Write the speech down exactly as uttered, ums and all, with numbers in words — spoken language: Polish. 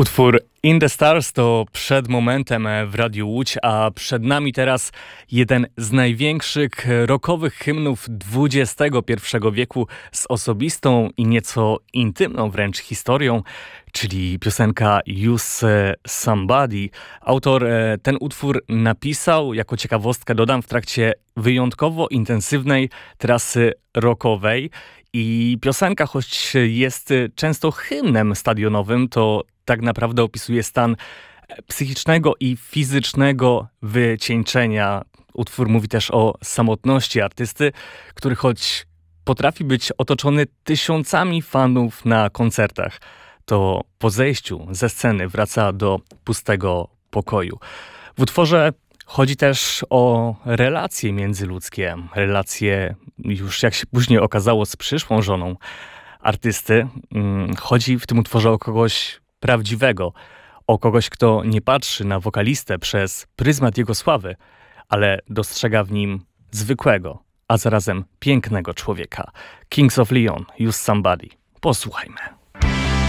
Utwór In the Stars to przed momentem w Radiu Łódź, a przed nami teraz jeden z największych rockowych hymnów dwudziestego pierwszego wieku z osobistą i nieco intymną wręcz historią, czyli piosenka Use Somebody. Autor ten utwór napisał, jako ciekawostkę dodam, w trakcie wyjątkowo intensywnej trasy rockowej. I piosenka, choć jest często hymnem stadionowym, to tak naprawdę opisuje stan psychicznego i fizycznego wycieńczenia. Utwór mówi też o samotności artysty, który choć potrafi być otoczony tysiącami fanów na koncertach, to po zejściu ze sceny wraca do pustego pokoju. W utworze chodzi też o relacje międzyludzkie, relacje już jak się później okazało z przyszłą żoną artysty. Chodzi w tym utworze o kogoś prawdziwego, o kogoś, kto nie patrzy na wokalistę przez pryzmat jego sławy, ale dostrzega w nim zwykłego, a zarazem pięknego człowieka. Kings of Leon, Use Somebody. Posłuchajmy.